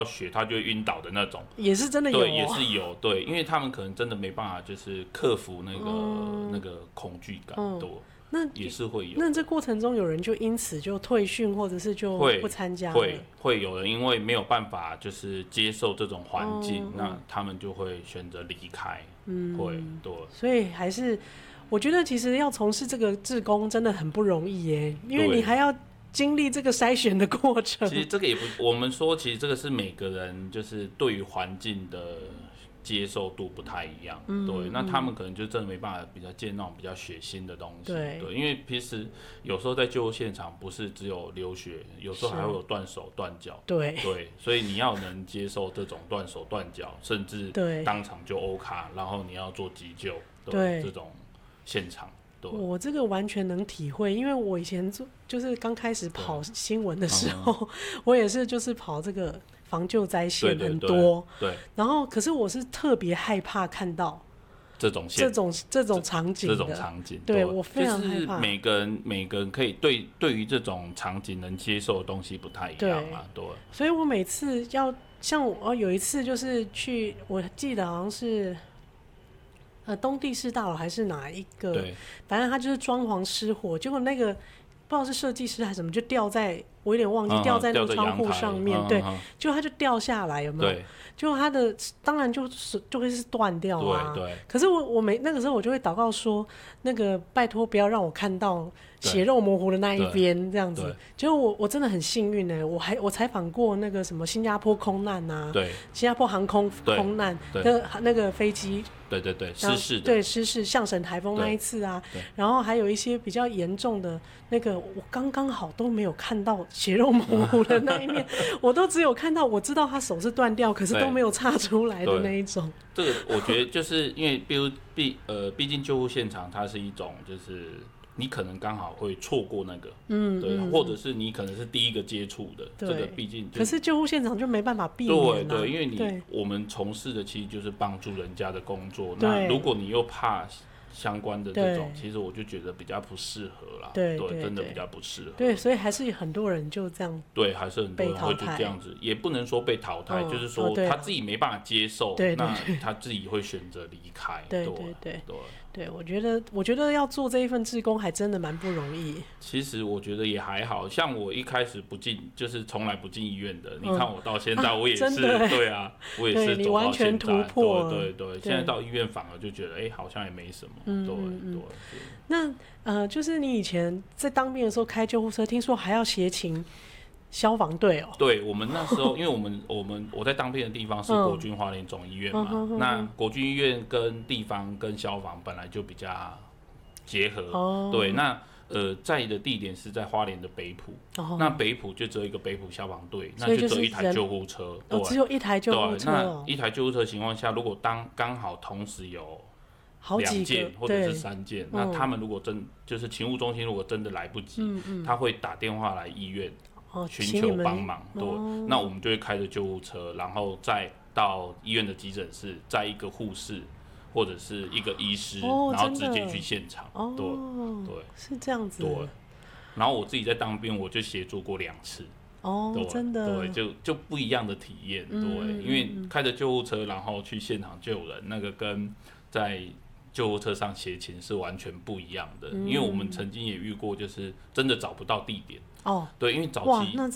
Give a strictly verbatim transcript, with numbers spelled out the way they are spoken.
血他就会晕倒的那种， 也是真的有、哦， 对，也是有，对，因为他们可能真的没办法，就是克服那个、嗯、那个恐惧感，嗯、对， 那也是会有。 那这过程中有人就因此就退训，或者是就不参加了， 会会有人因为没有办法就是接受这种环境、嗯，那他们就会选择离开，嗯，会对， 所以还是我觉得其实要从事这个志工真的很不容易耶，因为你还要经历这个筛选的过程。 其实这个也不，我们说其实这个是每个人就是对于环境的接受度不太一样，嗯、对，那他们可能就真的没办法比较见那种比较血腥的东西，对，对，因为其实有时候在救护现场不是只有流血，有时候还会有断手断脚， 对对，所以你要能接受这种断手断脚，甚至当场就 O 卡，然后你要做急救，对，这种现场。 我这个完全能体会，因为我以前做就是刚开始跑新闻的时候，嗯、我也是就是跑这个防救灾线很多， 对， 对， 对， 然后可是我是特别害怕看到这种这种这种场景的， 这种场景， 对，我非常害怕。 就是每个人每个人可以对对于这种场景能接受的东西不太一样嘛，对。对， 所以我每次要像我有一次就是去，我记得好像是。呃，东帝士大楼还是哪一个？对，反正他就是装潢失火，结果那个不知道是设计师还是什么，就掉在我有点忘记、嗯、掉在那个窗户上面，嗯、对，结果他就掉下来，有没有？对，结果他的当然就是就会是断掉啊。对对。可是我我没那个时候我就会祷告说，那个拜托不要让我看到血肉模糊的那一边这样子。结果我我真的很幸运呢，我还我采访过那个什么新加坡空难啊，对，新加坡航空空难，那个那个飞机。 对对对，失事的， 对失事，象神台风那一次啊，然后还有一些比较严重的那个，我刚刚好都没有看到血肉模糊的那一面，我都只有看到我知道他手是断掉，可是都没有岔出来的那一种。 这个我觉得就是因为，比如毕呃，毕竟救护现场它是一种就是。你可能刚好会错过那个，嗯，对，嗯、或者是你可能是第一个接触的，这个毕竟。 可是救护现场就没办法避免、啊。 对对，因为你我们从事的其实就是帮助人家的工作，那如果你又怕相关的这种，其实我就觉得比较不适合啦。 对对, 对，真的比较不适合。 对，所以还是很多人就这样。 对，还是很多人会就这样子，也不能说被淘汰，哦、就是说他自己没办法接受， 对对对， 那他自己会选择离开。 对对对 对, 对, 对，我觉得我觉得要做这一份志工还真的蛮不容易。 其实我觉得也还好，像我一开始不进，就是从来不进医院的。嗯、你看我到现在，我也是，啊对啊，我也是走到现在， 你完全突破了。 对对 对, 对，现在到医院反而就觉得，哎、欸，好像也没什么。嗯、对对对。 那呃，就是你以前在当兵的时候开救护车，听说还要协勤消防队哦。 对，我们那时候，因为我们我们我在当兵的地方是国军花莲总医院嘛，嗯、那国军医院跟地方跟消防本来就比较结合。哦、对，那呃在的地点是在花莲的北埔，哦、那北埔就只有一个北埔消防队，那就只有一台救护车。 哦，只有一台救护车。 哦、那一台救护车的情况下，如果当刚好同时有两件或者是三件，那他们如果真就是勤务中心如果真的来不及，嗯嗯、他会打电话来医院寻求帮忙。对，哦、那我们就会开着救护车，然后再到医院的急诊室，再一个护士或者是一个医师，哦、然后直接去现场。哦、对对， 是这样子。 对，然后我自己在当兵，我就协助过两次。 哦，真的， 对，就就不一样的体验。对，嗯、因为开着救护车，然后去现场救人，那个跟在救护车上协勤是完全不一样的。嗯、因为我们曾经也遇过，就是真的找不到地点。哦，对，因为早期